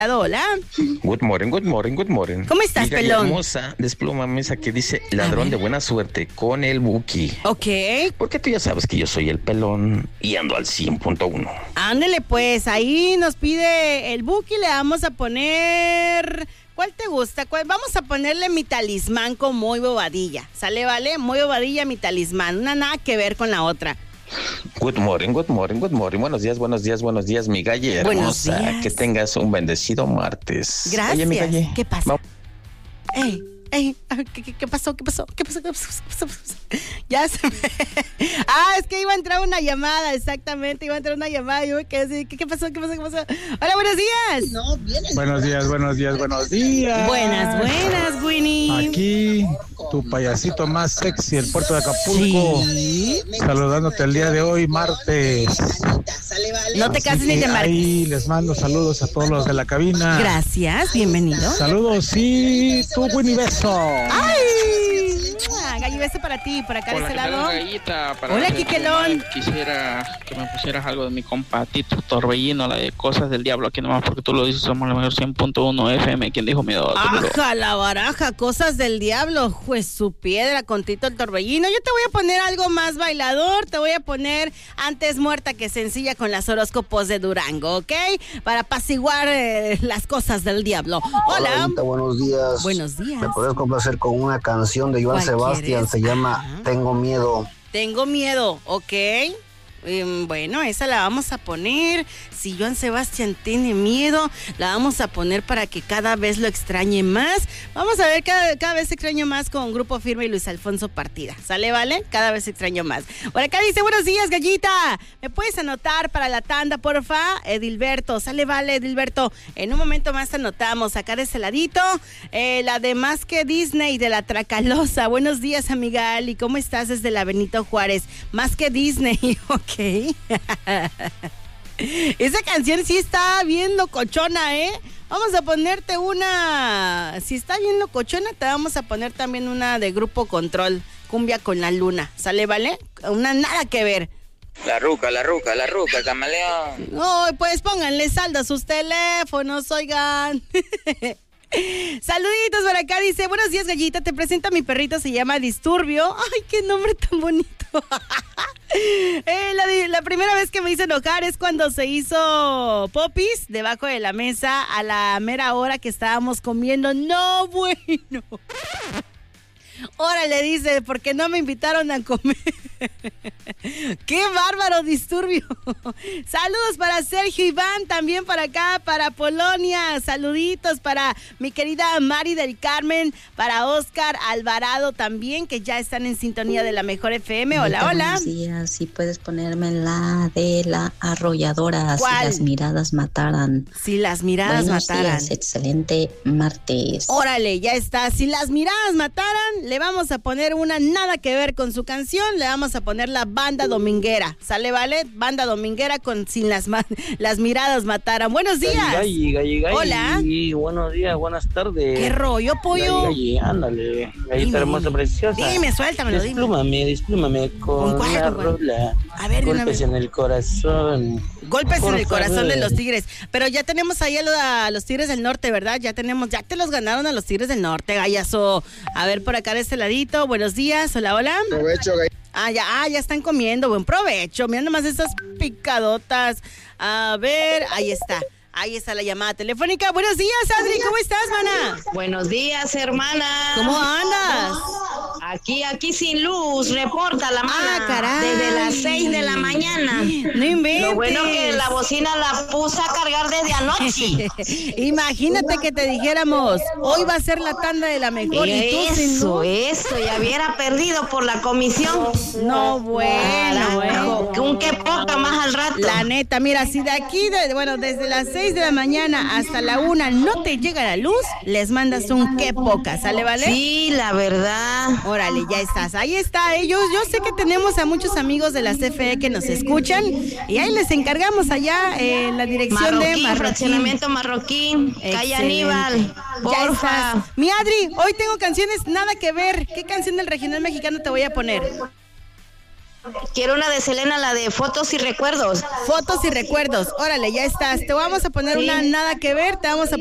Hola. Good morning. ¿Cómo estás, Mira, pelón? Hermosa, despluma mesa que dice ladrón de buena suerte con el Buki. Ok. Porque tú ya sabes que yo soy el pelón y ando al 100.1. Ándele pues, ahí nos pide el Buki, le vamos a poner... ¿Cuál te gusta? Vamos a ponerle mi talismán con muy bobadilla. ¿Sale, vale? Muy bobadilla, mi talismán. Una nada que ver con la otra. Good morning. Buenos días, mi galle hermosa. Buenos días. Que tengas un bendecido martes. Gracias. Oye, mi galle. ¿Qué pasa? ¿Qué pasó? Ya se me... es que iba a entrar una llamada, exactamente, iba a entrar una llamada y yo me quedé así, ¿qué pasó? Hola, buenos días. No, vienes. Buenos días. Buenas, Winnie. Aquí, tu payasito más sexy, el puerto de Acapulco. Sí. Saludándote el día de hoy, martes. No te Así cases ni que te marques. ahí les mando saludos a todos los de la cabina. Gracias, bienvenido. Saludos y tu Winnie beso. ¡Ay! Gallo, beso para ti, por acá de este lado. Gallita, Hola, Quiquelón. Quisiera que me pusieras algo de mi compa Tito Torbellino, la de Cosas del Diablo, aquí nomás porque tú lo dices, somos la mejor 100.1 FM. ¿Quién dijo miedo? ¡Aja, la baraja! Cosas del diablo, pues su piedra con Tito el Torbellino. Yo te voy a poner algo más bailador, te voy a poner Antes muerta que sencilla con las horóscopos de Durango, ¿ok? Para apaciguar las cosas del diablo. Hola. Hola, buenos días. Buenos días. ¿Me podrías complacer con una canción de Joan Sebastián? Se llama Tengo Miedo. Tengo miedo, ¿ok? Bueno, esa la vamos a poner. Si Joan Sebastián tiene miedo, la vamos a poner para que cada vez lo extrañe más. Vamos a ver, cada vez extraño más con Grupo Firme y Luis Alfonso Partida. ¿Sale, vale? Cada vez extraño más. Por acá dice, buenos días, gallita. ¿Me puedes anotar para la tanda, porfa? Edilberto, sale, vale, Edilberto. En un momento más te anotamos. Acá de ese ladito, la de Más que Disney de la Tracalosa. Buenos días, amiga Ali. ¿Cómo estás desde la Benito Juárez? Más que Disney, ok. Esa canción sí está bien locochona, ¿eh? Vamos a ponerte una... Si está bien locochona, te vamos a poner también una de Grupo Control, Cumbia con la Luna. ¿Sale, vale? Una nada que ver. La ruca, camaleón. No, pues pónganle saldo a sus teléfonos, oigan. Saluditos por acá, dice, buenos días, gallita, te presento a mi perrito, se llama Disturbio. Ay, qué nombre tan bonito. La primera vez que me hizo enojar es cuando se hizo popis debajo de la mesa a la mera hora que estábamos comiendo. No, bueno. Órale, dice, porque no me invitaron a comer. ¡Qué bárbaro, Disturbio! Saludos para Sergio Iván, también para acá, para Polonia. Saluditos para mi querida Mari del Carmen, para Oscar Alvarado también, que ya están en sintonía de la Mejor FM. Hola, hola. Buenos días, si puedes ponerme la de La Arrolladora. ¿Cuál? Si las miradas mataran. Si las miradas Buenos mataran. días, excelente martes. Órale, ya está. Si las miradas mataran, le vamos a poner una nada que ver con su canción. Le vamos a poner la banda dominguera. ¿Sale, vale? Banda dominguera con Sin las miradas mataran. Buenos días. Galli. Hola. Buenos días, buenas tardes. ¿Qué rollo, pollo? Galli, ándale. Gallita Dime, hermosa, dime. preciosa. Dime, suéltamelo, dime. Desplúmame ¿Con con cuál, la con cuál? rola. A ver, de una Golpes vez. en el corazón. Golpes Por en el corazón favor. de los Tigres. Pero ya tenemos ahí a los Tigres del Norte, ¿verdad? Ya te los ganaron a los Tigres del Norte, gallazo. A ver, por acá de este ladito. Buenos días. Hola, hola. Provecho, Ya están comiendo. Buen provecho. Mira nomás esas picadotas. A ver, ahí está. Ahí está la llamada telefónica. Buenos días, Adri. ¿Cómo estás, mana? Buenos días, hermana. ¿Cómo andas? Aquí sin luz, reporta la mana. Caray. Desde las 6 de la mañana. No inventes. Lo bueno que la bocina la puse a cargar desde anoche. Imagínate que te dijéramos, hoy va a ser la tanda de la mejor y tú sin luz. Eso, ya hubiera perdido por la comisión. No, bueno. Carajo, un que poca más al rato. La neta, mira, si de aquí, desde las 6 de la mañana hasta la 1 no te llega la luz, les mandas un qué poca, ¿sale, vale? Sí, la verdad. Órale, ya estás. Ahí está. Yo sé que tenemos a muchos amigos de la CFE que nos escuchan y ahí les encargamos allá en la dirección de Marroquín. Fraccionamiento Marroquín, calle Aníbal, Ya porfa. estás. Mi Adri, hoy tengo canciones nada que ver. ¿Qué canción del regional mexicano te voy a poner? Quiero una de Selena, la de Fotos y Recuerdos. Fotos y Recuerdos. Órale, ya estás. Te vamos a poner una nada que ver. Te vamos a